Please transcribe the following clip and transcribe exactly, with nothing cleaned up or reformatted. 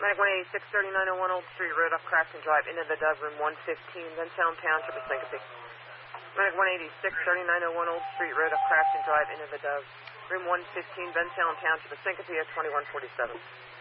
Medic one eighty-six, thirty-nine oh one Old Street Road, off Crafton Drive, into the Dove, room one fifteen, Van Salem Township of Syncope. Medic one eighty-six, thirty-nine oh one Old Street Road, off Crafton Drive, into the Dove, room one fifteen, Van Salem Township of Syncope at twenty-one forty-seven.